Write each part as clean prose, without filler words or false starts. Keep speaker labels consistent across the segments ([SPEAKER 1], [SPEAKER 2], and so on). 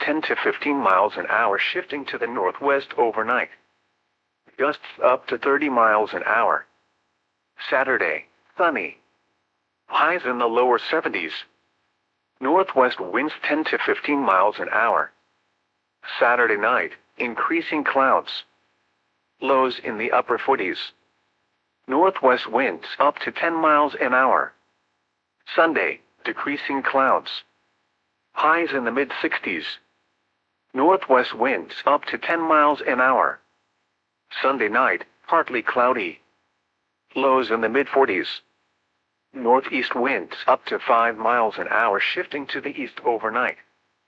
[SPEAKER 1] 10 to 15 miles an hour, shifting to the northwest overnight. Gusts up to 30 miles an hour. Saturday, sunny. Highs in the lower 70s. Northwest winds 10 to 15 miles an hour. Saturday night, increasing clouds. Lows in the upper 40s. Northwest winds up to 10 miles an hour. Sunday, decreasing clouds. Highs in the mid-60s. Northwest winds up to 10 miles an hour. Sunday night, partly cloudy. Lows in the mid-40s. Northeast winds up to 5 miles an hour, shifting to the east overnight.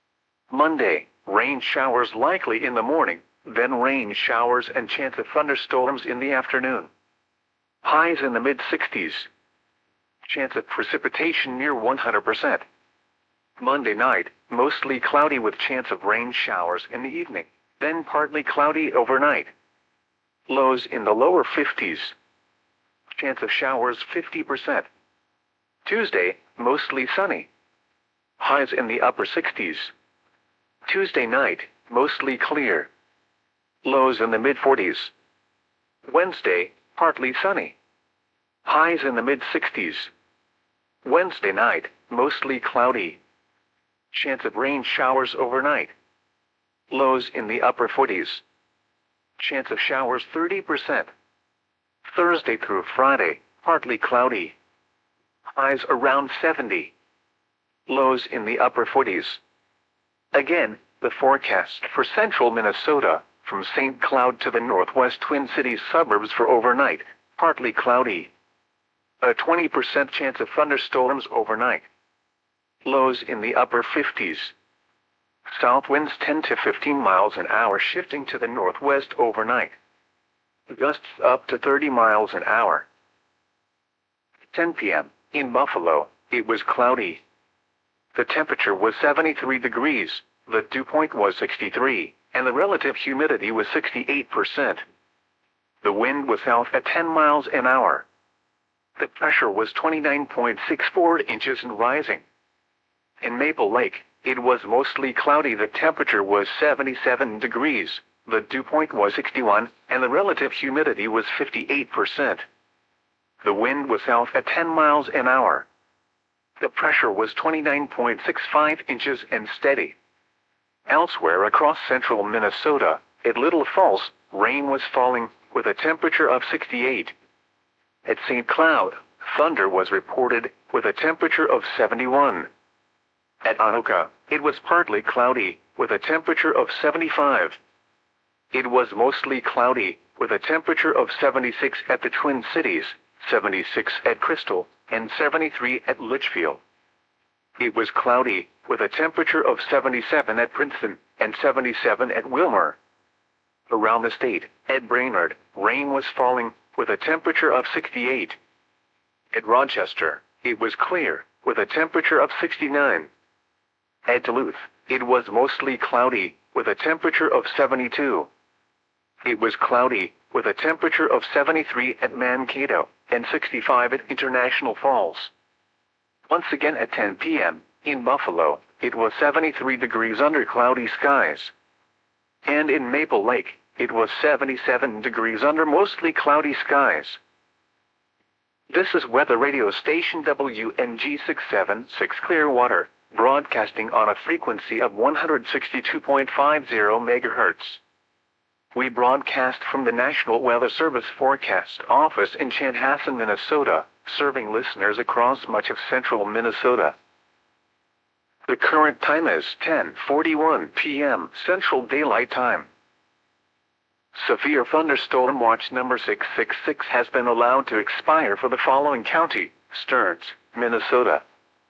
[SPEAKER 1] Monday, rain showers likely in the morning, then rain showers and chance of thunderstorms in the afternoon. Highs in the mid-60s. Chance of precipitation near 100%. Monday night, mostly cloudy with chance of rain showers in the evening, then partly cloudy overnight. Lows in the lower 50s. Chance of showers 50%. Tuesday, mostly sunny. Highs in the upper 60s. Tuesday night, mostly clear. Lows in the mid-40s. Wednesday, partly sunny. Highs in the mid-60s. Wednesday night, mostly cloudy. Chance of rain showers overnight. Lows in the upper 40s. Chance of showers 30%. Thursday through Friday, partly cloudy. Highs around 70. Lows in the upper 40s. Again, the forecast for central Minnesota, from St. Cloud to the northwest Twin Cities suburbs for overnight, partly cloudy. A 20% chance of thunderstorms overnight. Lows in the upper 50s. South winds 10 to 15 miles an hour, shifting to the northwest overnight. Gusts up to 30 miles an hour. 10 p.m. In Buffalo, it was cloudy. The temperature was 73 degrees, the dew point was 63, and the relative humidity was 68%. The wind was south at 10 miles an hour. The pressure was 29.64 inches and rising. In Maple Lake, it was mostly cloudy. The temperature was 77 degrees, the dew point was 61, and the relative humidity was 58%. The wind was south at 10 miles an hour. The pressure was 29.65 inches and steady. Elsewhere across central Minnesota, at Little Falls, rain was falling, with a temperature of 68. At St. Cloud, thunder was reported, with a temperature of 71. At Anoka, it was partly cloudy, with a temperature of 75. It was mostly cloudy, with a temperature of 76 at the Twin Cities, 76 at Crystal, and 73 at Litchfield. It was cloudy, with a temperature of 77 at Princeton, and 77 at Wilmer. Around the state, at Brainerd, rain was falling, with a temperature of 68. At Rochester, it was clear, with a temperature of 69. At Duluth, it was mostly cloudy, with a temperature of 72. It was cloudy, with a temperature of 73 at Mankato, and 65 at International Falls. Once again at 10 p.m., in Buffalo, it was 73 degrees under cloudy skies. And in Maple Lake, it was 77 degrees under mostly cloudy skies. This is weather radio station WNG 676 Clearwater, broadcasting on a frequency of 162.50 MHz. We broadcast from the National Weather Service Forecast Office in Chanhassen, Minnesota, serving listeners across much of central Minnesota. The current time is 10:41 p.m. Central Daylight Time. Severe thunderstorm watch number 666 has been allowed to expire for the following county: Stearns, Minnesota.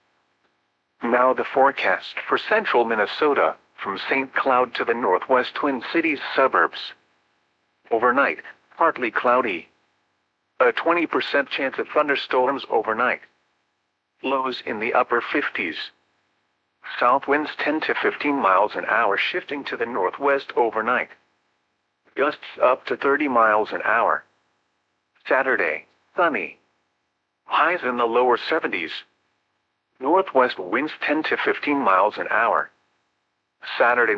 [SPEAKER 1] Now the forecast for central Minnesota, from St. Cloud to the northwest Twin Cities suburbs. Overnight, partly cloudy. A 20% chance of thunderstorms overnight. Lows in the upper 50s. South winds 10 to 15 miles an hour, shifting to the northwest overnight. Gusts up to 30 miles an hour. Saturday, sunny. Highs in the lower 70s. Northwest winds 10 to 15 miles an hour. Saturday